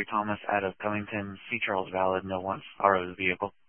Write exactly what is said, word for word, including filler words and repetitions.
Corey Thomas out of Covington, C. Charles Valid, no one, R O's vehicle.